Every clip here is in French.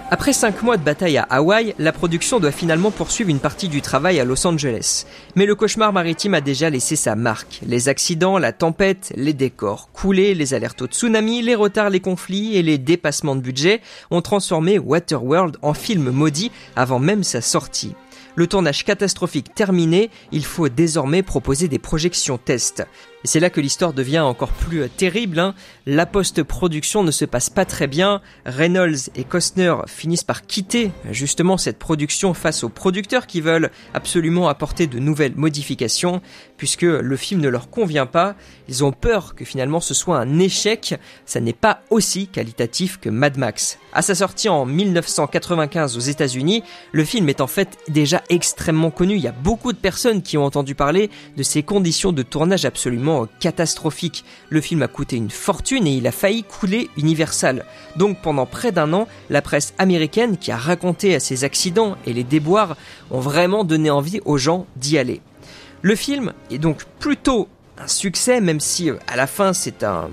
Après 5 mois de bataille à Hawaï, la production doit finalement poursuivre une partie du travail à Los Angeles. Mais le cauchemar maritime a déjà laissé sa marque. Les accidents, la tempête, les décors coulés, les alertes au tsunami, les retards, les conflits et les dépassements de budget ont transformé Waterworld en film maudit avant même sa sortie. Le tournage catastrophique terminé, il faut désormais proposer des projections tests. Et c'est là que l'histoire devient encore plus terrible. La post-production ne se passe pas très bien. Reynolds et Costner finissent par quitter justement cette production face aux producteurs qui veulent absolument apporter de nouvelles modifications puisque le film ne leur convient pas. Ils ont peur que finalement ce soit un échec. Ça n'est pas aussi qualitatif que Mad Max. À sa sortie en 1995 aux États-Unis, le film est en fait déjà extrêmement connu. Il y a beaucoup de personnes qui ont entendu parler de ces conditions de tournage absolument catastrophique. Le film a coûté une fortune et il a failli couler Universal. Donc pendant près d'1 an, la presse américaine qui a raconté ces accidents et les déboires ont vraiment donné envie aux gens d'y aller. Le film est donc plutôt un succès, même si à la fin c'est un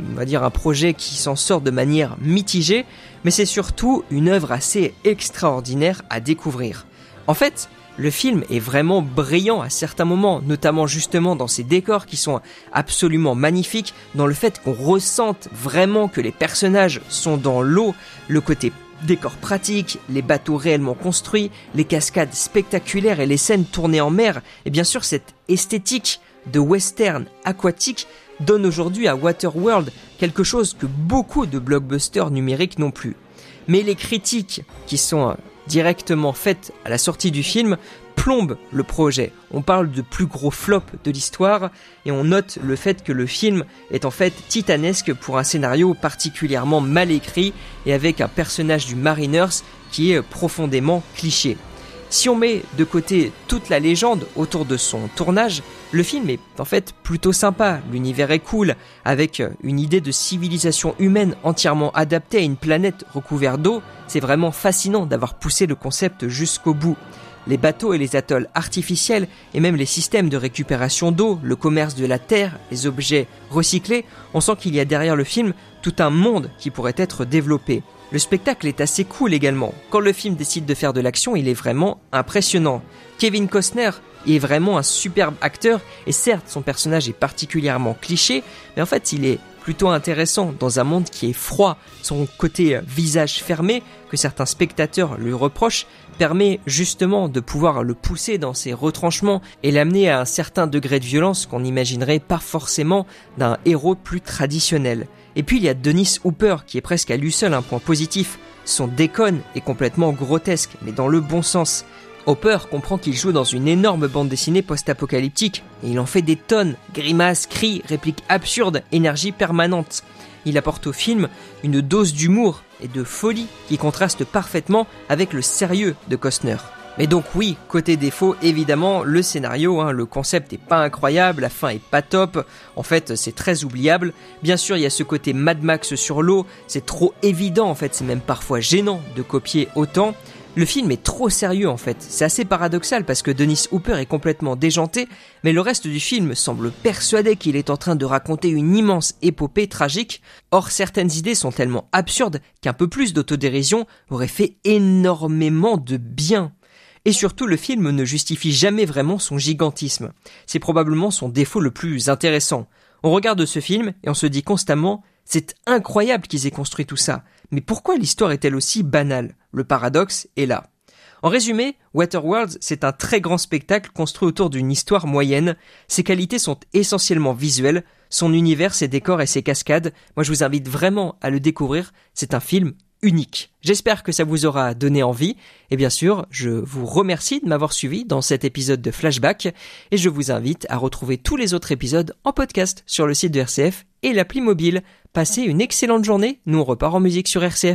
projet qui s'en sort de manière mitigée, mais c'est surtout une œuvre assez extraordinaire à découvrir. En fait, le film est vraiment brillant à certains moments, notamment justement dans ses décors qui sont absolument magnifiques, dans le fait qu'on ressente vraiment que les personnages sont dans l'eau, le côté décor pratique, les bateaux réellement construits, les cascades spectaculaires et les scènes tournées en mer, et bien sûr cette esthétique de western aquatique donne aujourd'hui à Waterworld quelque chose que beaucoup de blockbusters numériques n'ont plus. Mais les critiques qui sont directement faites à la sortie du film plombent le projet. On parle de plus gros flop de l'histoire et on note le fait que le film est en fait titanesque pour un scénario particulièrement mal écrit et avec un personnage du Mariners qui est profondément cliché. Si on met de côté toute la légende autour de son tournage, le film est en fait plutôt sympa, l'univers est cool, avec une idée de civilisation humaine entièrement adaptée à une planète recouverte d'eau, c'est vraiment fascinant d'avoir poussé le concept jusqu'au bout. Les bateaux et les atolls artificiels et même les systèmes de récupération d'eau, le commerce de la terre, les objets recyclés, on sent qu'il y a derrière le film tout un monde qui pourrait être développé. Le spectacle est assez cool également. Quand le film décide de faire de l'action, il est vraiment impressionnant. Kevin Costner est vraiment un superbe acteur et certes son personnage est particulièrement cliché, mais en fait il est plutôt intéressant dans un monde qui est froid. Son côté visage fermé, que certains spectateurs lui reprochent, permet justement de pouvoir le pousser dans ses retranchements et l'amener à un certain degré de violence qu'on n'imaginerait pas forcément d'un héros plus traditionnel. Et puis il y a Dennis Hopper qui est presque à lui seul un point positif. Son déconne est complètement grotesque, mais dans le bon sens. Hopper comprend qu'il joue dans une énorme bande dessinée post-apocalyptique, et il en fait des tonnes, grimaces, cris, répliques absurdes, énergie permanente. Il apporte au film une dose d'humour et de folie qui contraste parfaitement avec le sérieux de Costner. Mais donc oui, côté défaut, évidemment, le scénario, le concept est pas incroyable, la fin est pas top, en fait c'est très oubliable. Bien sûr il y a ce côté Mad Max sur l'eau, c'est trop évident en fait, c'est même parfois gênant de copier autant. Le film est trop sérieux en fait, c'est assez paradoxal parce que Dennis Hopper est complètement déjanté, mais le reste du film semble persuadé qu'il est en train de raconter une immense épopée tragique. Or certaines idées sont tellement absurdes qu'un peu plus d'autodérision aurait fait énormément de bien. Et surtout, le film ne justifie jamais vraiment son gigantisme. C'est probablement son défaut le plus intéressant. On regarde ce film et on se dit constamment « C'est incroyable qu'ils aient construit tout ça. Mais pourquoi l'histoire est-elle aussi banale ?» Le paradoxe est là. En résumé, Waterworld, c'est un très grand spectacle construit autour d'une histoire moyenne. Ses qualités sont essentiellement visuelles. Son univers, ses décors et ses cascades, moi je vous invite vraiment à le découvrir. C'est un film unique. J'espère que ça vous aura donné envie et bien sûr, je vous remercie de m'avoir suivi dans cet épisode de Flashback et je vous invite à retrouver tous les autres épisodes en podcast sur le site de RCF et l'appli mobile. Passez une excellente journée, nous on repart en musique sur RCF.